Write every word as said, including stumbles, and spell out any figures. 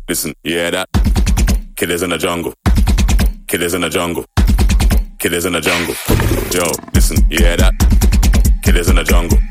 listen, you hear that? Killers in the jungle. Killers in the jungle. Killers in the jungle. Yo, listen, you hear that? Killers in the jungle.